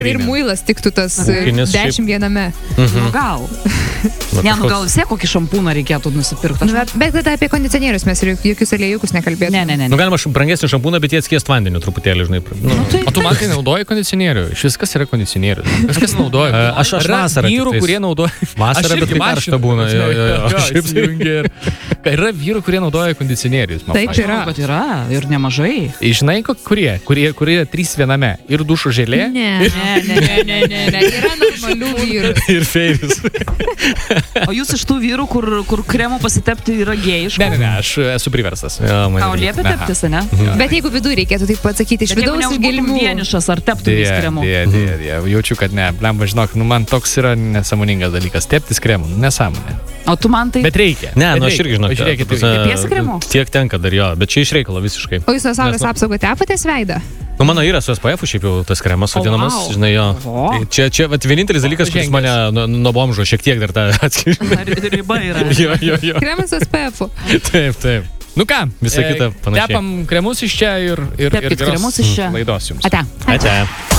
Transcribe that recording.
Ir muilas tiktų tas Nes 10 viename. Nu gal. Ne, nu gal vis tiek kokį šampūną reikėtų nusipirkti. Bet tada apie kondicionierius mes ir jokius aliejus nekalbėtume. Ne. Nu, galima brangesnį šampūną, bet jie atskiest vandeniu truputėlį, žinai. O tu man tai naudoji kondicionierių? Iš viskas yra kondicionierius. Kas naudoja? Aš vasarą. Vyrų, kurie naudoja. Vasarą, bet kai karšta būna. Yra vyrų, kurie naudoja kondicionierius. Taip yra. Kad yra ir nemažai. Žinai, kurie 3 viename. Ir dušo želė. Ne. Yra normalių vyrų. Ir feiris. O jūs iš tų vyrų, kur kremų pasitepti yra gėjiška? Ne, aš esu priverstas. Tau liepia teptis, ne? Bet jeigu vidų reikėtų taip pasakyti, iš vidaus iš gelmių. Vienišas ar teptumės kremu? Dėja. Jaučiu, kad ne. Blemba, žinok, man toks yra nesąmoningas dalykas. Teptis kremų. Nesąmonė. O tu man tai... Bet reikia. Ne, nu aš irgi žinau. Žiūrėkit, tepiesi kremu? Tiek tenka dar jo, bet čia iš reikalo visiškai. O jūs nuo saulės apsaugą tepatės veidą? Nu, mano yra su SPF šiaip jau tas kremas vadinamas, žinai jo. Tai čia vat, vienintelis dalykas, kuris mane nuo bomžo šiek tiek dar tą atskirti. Riba yra. Jo. Kremas su SPF-u. Taip. Nu ką, Visa kita panašiai. Tepam kremus iš čia ir Tepkit kremus iš čia. laidos jums. Ate. Ate.